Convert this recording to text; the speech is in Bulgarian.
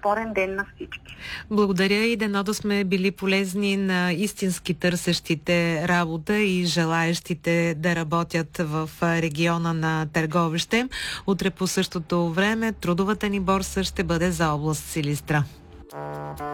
плодотворен ден на всички. Благодаря и дано да сме били полезни на истински търсещите работа и желаещите да работят в региона на Търговище. Утре по същото време трудовата ни борса ще бъде за област Силистра.